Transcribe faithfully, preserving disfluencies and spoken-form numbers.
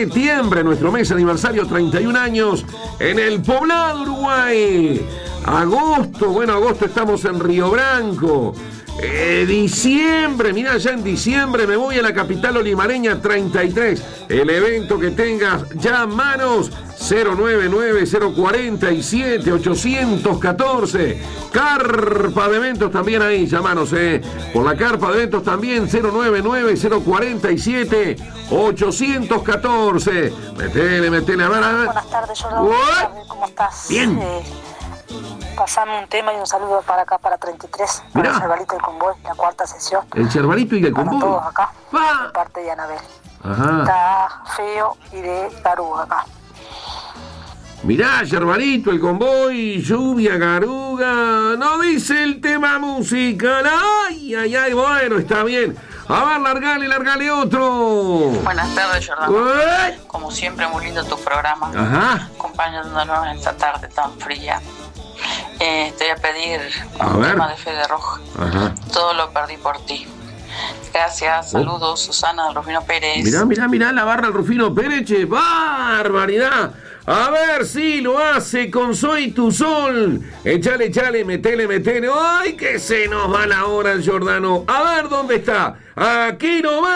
septiembre, nuestro mes aniversario, treinta y un años, en el Poblado, Uruguay. Agosto, bueno, agosto estamos en Río Branco. Eh, diciembre, mirá, ya en diciembre me voy a la capital olimareña, treinta y tres. El evento que tengas ya en manos, cero nueve nueve, cero cuatro siete, ocho uno cuatro. Carpa de eventos también ahí, llamanos, eh. Por la carpa de eventos también, cero nueve nueve, cero cuatro siete, ocho uno cuatro. Metele, metele, a ver, a ver. Buenas tardes, Jordán. ¿Cómo estás? Bien. Eh, pasame un tema y un saludo para acá, para treinta y tres, para Mirá. el Cervalito y el Convoy, la cuarta sesión. El Cervalito y el Para Convoy. todos acá, Va. de parte de Anabel. Ajá. Está Feo y de Garuga acá. Mirá, Yerbarito, el Convoy, lluvia, Garuga. No dice el tema musical. Ay, ay, ay, bueno, está bien. A ver, largale, largale otro. Buenas tardes, Jordán. Ué. Como siempre, muy lindo tu programa. Ajá. Acompañándonos en esta tarde tan fría. Eh, te voy a pedir A un ver. tema de Fede Roja. Ajá. Todo lo perdí por ti. Gracias, saludos, Susana Rufino Pérez. Mirá, mirá, mirá la barra del Rufino Pérez, che, barbaridad. A ver si lo hace con Soy tu Sol. Echale, echale, metele, metele. ¡Ay, que se nos va la hora el Giordano! A ver dónde está. Aquí nomás.